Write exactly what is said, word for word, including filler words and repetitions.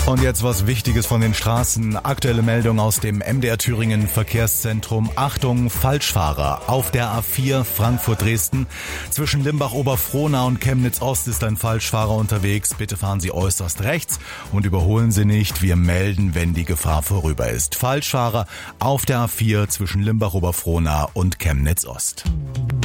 Und jetzt was Wichtiges von den Straßen. Aktuelle Meldung aus dem M D R Thüringen Verkehrszentrum. Achtung, Falschfahrer. Auf der A vier Frankfurt-Dresden. Zwischen Limbach-Oberfrohna und Chemnitz-Ost ist ein Falschfahrer unterwegs. Bitte fahren Sie äußerst rechts und überholen Sie nicht. Wir melden, wenn die Gefahr vorüber ist. Falschfahrer auf der A vier zwischen Limbach-Oberfrohna und Chemnitz-Ost.